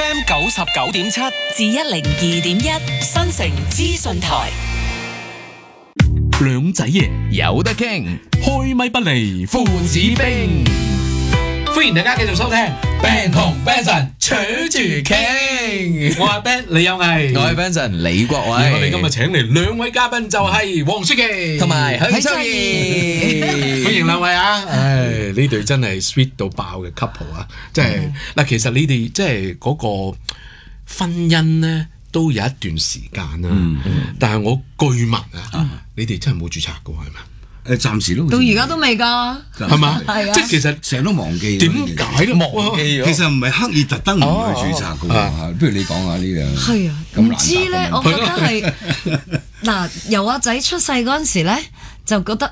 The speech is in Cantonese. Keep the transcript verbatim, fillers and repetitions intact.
M 九十九點七至一零二點一新城資訊台。 兩仔爺有得傾， 開咪不離父子兵。 歡迎大家繼續收聽 Ben 同 Benson 取住傾，我係 Ben 李有毅， 我係 Benson 李國而我哋偉， 今日請嚟兩位嘉賓就係黃舒淇同埋許秋怡， 歡迎兩位啊！唉，呢對真係 sweet 到爆嘅 couple 啊！即係嗱，其實你哋即係嗰個婚姻咧都有一段時間啦，但係我據聞啊，你哋真係冇註冊嘅係咪？ 誒，暫時都到而家都未㗎， 係嘛？ 係啊即係其實成日都忘記。 點解咧？ 忘記咗。 其實唔係刻意特登唔去註冊嘅喎，不如你講下呢樣。 係啊，唔知咧，我覺得係嗱，由阿仔出世嗰陣時咧，就覺得